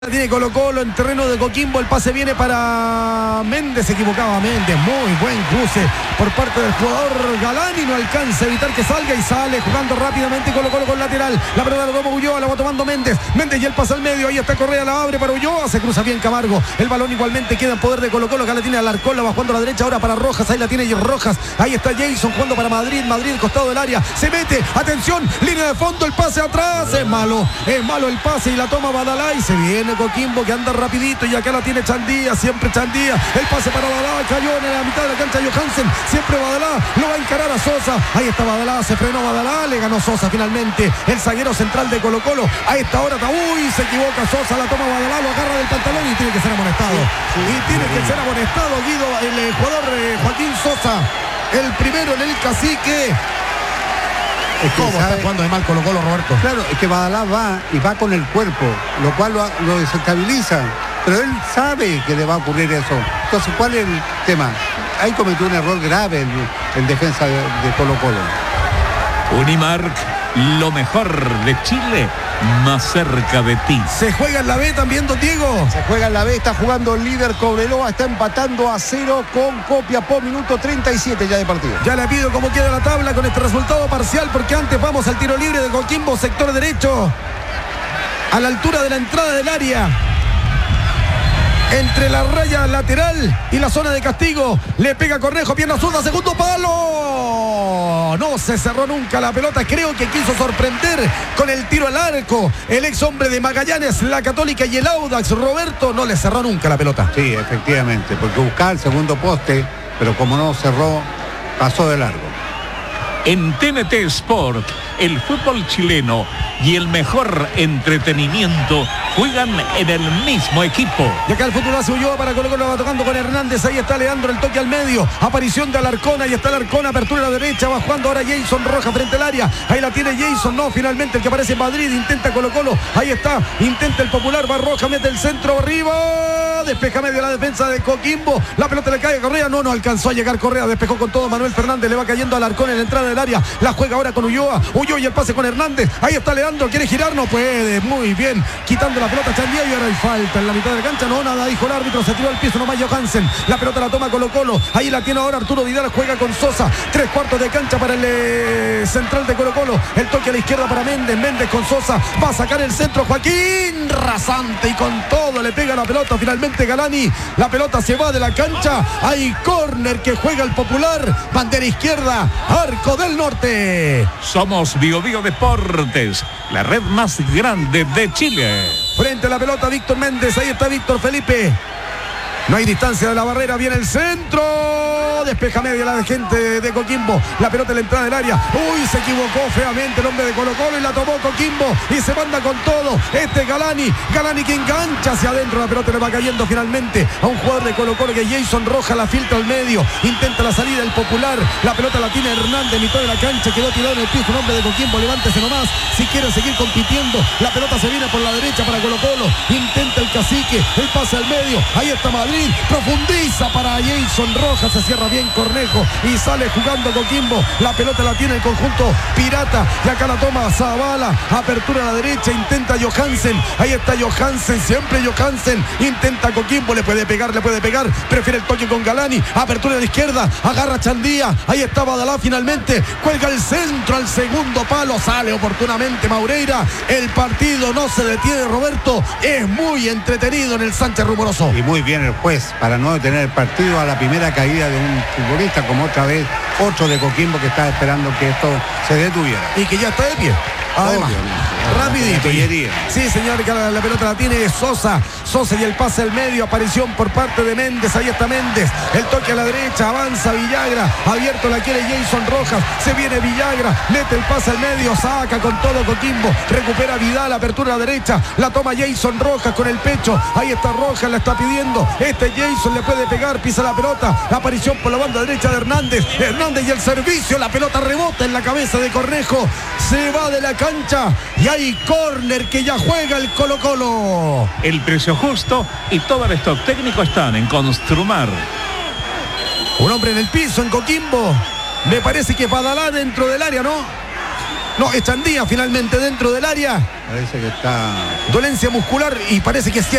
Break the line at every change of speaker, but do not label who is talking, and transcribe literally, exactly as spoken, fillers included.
Tiene Colo Colo en terreno de Coquimbo, el pase viene para Méndez, se equivocaba Méndez, muy buen cruce por parte del jugador Galani, no alcanza a evitar que salga y sale jugando rápidamente Colo Colo con lateral, la pelota la toma Ulloa, la va tomando Méndez, Méndez y el pase al medio, ahí está Correa, la abre para Ulloa, se cruza bien Camargo, el balón igualmente queda en poder de Colo Colo, acá la tiene Alarcón, la va jugando a la derecha ahora para Rojas, ahí la tiene Rojas, ahí está Jason jugando para Madrid, Madrid costado del área, se mete, atención, línea de fondo, el pase atrás, es malo, es malo el pase y la toma Badalá y se viene Coquimbo que anda rapidito y acá la tiene Chandía, siempre Chandía, el pase para Badalá, cayó en la mitad de la cancha Johansen, siempre Badalá, lo va a encarar a Sosa, ahí está Badalá, se frenó Badalá, le ganó Sosa finalmente, el zaguero central de Colo Colo, a esta hora, uy, se equivoca Sosa, la toma Badalá, lo agarra del pantalón y tiene que ser amonestado, sí, sí, y tiene sí, que ser amonestado Guido, el eh, jugador eh, Joaquín Sosa, el primero en el cacique. Es ¿Cómo sabe, está jugando de mal Colo Colo, Roberto?
Claro, es que Badalá va y va con el cuerpo, lo cual lo, lo desestabiliza. Pero él sabe que le va a ocurrir eso. Entonces, ¿cuál es el tema? Ahí cometió un error grave en, en defensa de, de Colo Colo.
Unimark, lo mejor de Chile, más cerca de ti.
Se juega en la B también, don Diego.
Se juega en la B, está jugando el líder Cobreloa, está empatando a cero con Copiapó, minuto treinta y siete ya de partido.
Ya le pido cómo queda la tabla con este resultado parcial, porque antes vamos al tiro libre de Coquimbo, sector derecho, a la altura de la entrada del área. Entre la raya lateral y la zona de castigo, le pega Cornejo, pierna zurda, segundo palo. No se cerró nunca la pelota, creo que quiso sorprender con el tiro al arco. El ex hombre de Magallanes, la Católica y el Audax, Roberto, no le cerró nunca la pelota.
Sí, efectivamente, porque buscaba el segundo poste, pero como no cerró, pasó de largo.
En T N T Sport, el fútbol chileno y el mejor entretenimiento juegan en el mismo equipo.
Y acá el fútbol hace Ulloa para Colo Colo, va tocando con Hernández, ahí está Leandro, el toque al medio, aparición de Alarcón, ahí está Alarcón, apertura a la derecha, va jugando ahora Jason Rojas frente al área, ahí la tiene Jason, no, finalmente el que aparece en Madrid, intenta Colo Colo, ahí está, intenta el popular, va Rojas, mete el centro arriba, despeja medio la defensa de Coquimbo, la pelota le cae a Correa, no, no alcanzó a llegar Correa, despejó con todo Manuel Fernández, le va cayendo a Alarcón en la entrada del área, la juega ahora con Ulloa, Ulloa y el pase con Hernández, ahí está Leandro, quiere girar, no puede, muy bien, quitando la pelota Chandía y ahora hay falta en la mitad de la cancha, no, nada, dijo el árbitro, se tiró al piso nomás Johansen, la pelota la toma Colo Colo, ahí la tiene ahora Arturo Vidal, juega con Sosa, tres cuartos de cancha para el eh, central de Colo Colo, el toque a la izquierda para Méndez, Méndez con Sosa, va a sacar el centro Joaquín, rasante y con todo le pega la pelota, finalmente Galani, la pelota se va de la cancha, hay córner que juega el popular, bandera izquierda, Arco del Norte.
Somos Bio Bio Deportes, la red más grande de Chile.
Frente a la pelota Víctor Méndez, ahí está Víctor Felipe. No hay distancia de la barrera, viene el centro, despeja media la gente de Coquimbo, la pelota en la entrada del área, uy, se equivocó feamente el hombre de Colo Colo y la tomó Coquimbo y se manda con todo, este Galani, Galani que engancha hacia adentro, la pelota le va cayendo finalmente a un jugador de Colo Colo que Jason Rojas la filtra al medio, intenta la salida el popular, la pelota la tiene Hernández, mitad de la cancha, quedó tirado en el piso, un hombre de Coquimbo, levántese nomás, si quiere seguir compitiendo, la pelota se viene por la derecha para Colo Colo, intenta el cacique, el pase al medio, ahí está Madrid, profundiza para Jason Rojas, se cierra bien Cornejo y sale jugando Coquimbo, la pelota la tiene el conjunto pirata y acá la toma Zavala, apertura a la derecha, intenta Johansen, ahí está Johansen, siempre Johansen, intenta Coquimbo, le puede pegar, le puede pegar, prefiere el toque con Galani, apertura a la izquierda, agarra Chandía, ahí está Badalá finalmente, cuelga el centro al segundo palo, sale oportunamente Maureira, el partido no se detiene Roberto, es muy entretenido en el Sánchez Rumoroso.
Y muy bien el juez para no detener el partido a la primera caída de un futbolista, como otra vez otro de Coquimbo que está esperando que esto se detuviera.
Y que ya está de pie. Además, rapidito. Sí, señor, que la, la pelota la tiene Sosa. Sosa y el pase al medio, aparición por parte de Méndez. Ahí está Méndez. El toque a la derecha, avanza Villagra. Abierto la quiere Jason Rojas. Se viene Villagra, mete el pase al medio, saca con todo Coquimbo. Recupera Vidal, apertura a la derecha. La toma Jason Rojas con el pecho. Ahí está Rojas, la está pidiendo. Este Jason le puede pegar, pisa la pelota. La aparición por la banda derecha de Hernández. Hernández y el servicio. La pelota rebota en la cabeza de Cornejo. Se va de la cancha y hay córner que ya juega el Colo Colo.
El precio justo y todo el stock técnico están en Construmar.
Un hombre en el piso en Coquimbo, me parece que Badalá dentro del área, ¿no? No, Echandía finalmente dentro del área.
Parece que está...
Dolencia muscular y parece que es